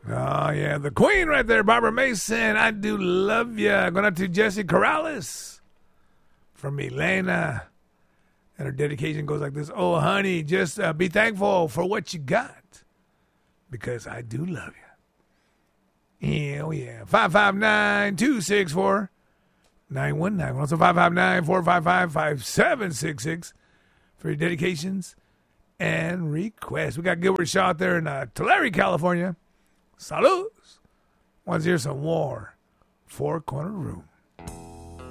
Oh, yeah. The queen right there, Barbara Mason. I do love ya. Going out to Jesse Corrales from Elena. And her dedication goes like this. Oh, honey, just be thankful for what you got. Because I do love you. Yeah, oh, yeah. 559-264-9191. Also 559-455-5766 for your dedications and requests. We got Gilbert Shaw out there in Tulare, California. Salud. Let's hear some War. Four Corner Room.